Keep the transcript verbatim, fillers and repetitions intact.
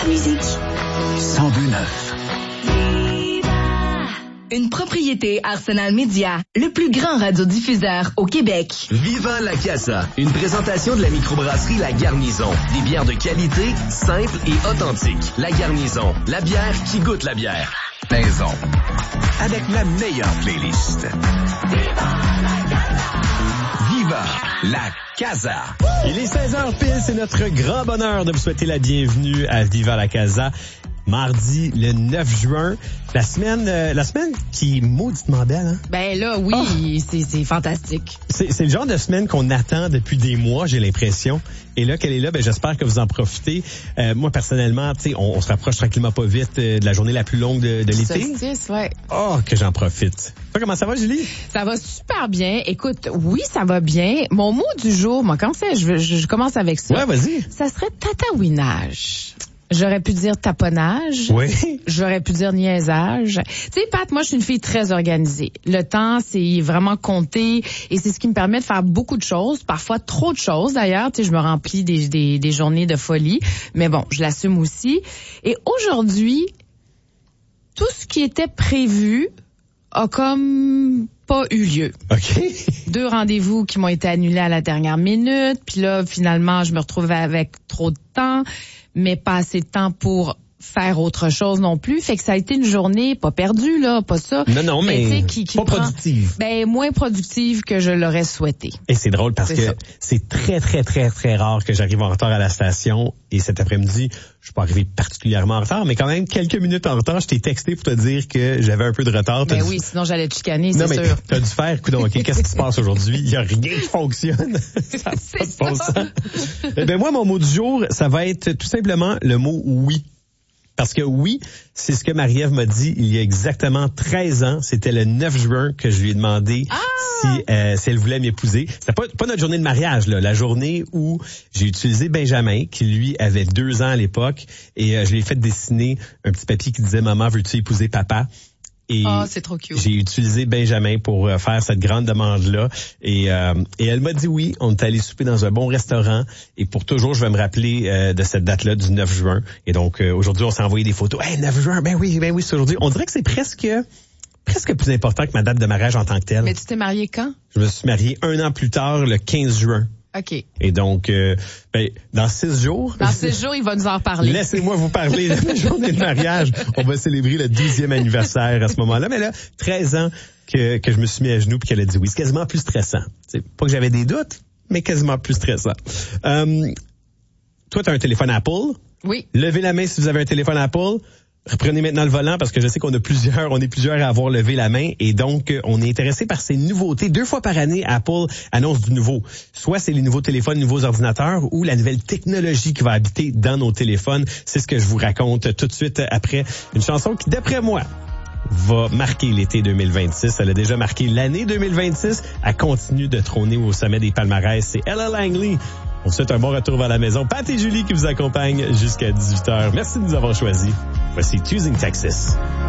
la musique. cent deux neuf. Une propriété Arsenal Média, le plus grand radiodiffuseur au Québec. Viva la Casa, une présentation de la microbrasserie La Garnison. Des bières de qualité, simples et authentiques. La Garnison, la bière qui goûte la bière. Maison, avec la meilleure playlist. Viva la Casa! Viva la Casa! Il est seize heures pile, c'est notre grand bonheur de vous souhaiter la bienvenue à Viva la Casa. Mardi, le neuf juin, la semaine euh, la semaine qui est mauditement belle, hein? Ben là, oui, oh. c'est, c'est fantastique. C'est, c'est le genre de semaine qu'on attend depuis des mois, j'ai l'impression. Et là qu'elle est là, ben j'espère que vous en profitez. Euh, moi, personnellement, tu sais, on, on se rapproche tranquillement pas vite euh, de la journée la plus longue de, de l'été. Solstice, ouais. Oh, que j'en profite. Toi, comment ça va, Julie? Ça va super bien. Écoute, oui, ça va bien. Mon mot du jour, moi, quand c'est, je, je, je commence avec ça. Ouais, vas-y. Ça serait tatouinage. J'aurais pu dire taponnage. Oui. J'aurais pu dire niaisage. Tu sais, Pat, moi, je suis une fille très organisée. Le temps, c'est vraiment compté et c'est ce qui me permet de faire beaucoup de choses, parfois trop de choses d'ailleurs. Tu sais, je me remplis des, des, des journées de folie, mais bon, je l'assume aussi. Et aujourd'hui, tout ce qui était prévu a comme pas eu lieu. OK. Deux rendez-vous qui m'ont été annulés à la dernière minute, puis là, finalement, je me retrouvais avec trop de temps, mais pas assez de temps pour faire autre chose non plus. Fait que ça a été une journée pas perdue, là, pas ça. Non, non, mais, mais qui, qui pas prend, productive. Ben, moins productive que je l'aurais souhaité. Et c'est drôle parce c'est que ça. C'est très, très, très, très rare que j'arrive en retard à la station. Et cet après-midi, je suis pas arrivé particulièrement en retard, mais quand même quelques minutes en retard, je t'ai texté pour te dire que j'avais un peu de retard. Ben t'as oui, dû... sinon j'allais te chicaner, non, c'est mais sûr. T'as dû faire, coudonc, ok, qu'est-ce qui se passe aujourd'hui? Il y a rien qui fonctionne. Ça n'a c'est pas de bon sens. Eh ben moi, mon mot du jour, ça va être tout simplement le mot oui. Parce que oui, c'est ce que Marie-Ève m'a dit il y a exactement treize ans. C'était le neuf juin que je lui ai demandé ah! si, euh, si elle voulait m'épouser. C'était pas, pas notre journée de mariage, là. La journée où j'ai utilisé Benjamin, qui lui avait deux ans à l'époque, et euh, je lui ai fait dessiner un petit papier qui disait « Maman, veux-tu épouser papa ?» Et oh, c'est trop cute. J'ai utilisé Benjamin pour euh, faire cette grande demande-là. Et, euh, et elle m'a dit oui. On est allé souper dans un bon restaurant. Et pour toujours, je vais me rappeler euh, de cette date-là du neuf juin. Et donc, euh, aujourd'hui, on s'est envoyé des photos. Hey, neuf juin, ben oui, ben oui, c'est aujourd'hui. On dirait que c'est presque presque plus important que ma date de mariage en tant que telle. Mais tu t'es marié quand? Je me suis marié un an plus tard, le quinze juin. OK. Et donc, euh, ben, dans six jours... Dans six jours, il va nous en reparler. Laissez-moi vous parler de ma journée de mariage. On va célébrer le douzième anniversaire à ce moment-là. Mais là, treize ans que, que je me suis mis à genoux puis qu'elle a dit oui. C'est quasiment plus stressant. C'est pas que j'avais des doutes, mais quasiment plus stressant. Euh, toi, tu as un téléphone Apple. Oui. Levez la main si vous avez un téléphone Apple. Reprenez maintenant le volant parce que je sais qu'on a plusieurs, on est plusieurs à avoir levé la main et donc on est intéressé par ces nouveautés. Deux fois par année, Apple annonce du nouveau. Soit c'est les nouveaux téléphones, nouveaux ordinateurs ou la nouvelle technologie qui va habiter dans nos téléphones. C'est ce que je vous raconte tout de suite après une chanson qui, d'après moi, va marquer l'été deux mille vingt-six. Elle a déjà marqué l'année deux mille vingt-six. Elle continue de trôner au sommet des palmarès. C'est Ella Langley. On vous souhaite un bon retour vers la maison. Pat et Julie qui vous accompagnent jusqu'à dix-huit heures. Merci de nous avoir choisis. Voici Choosing Texas.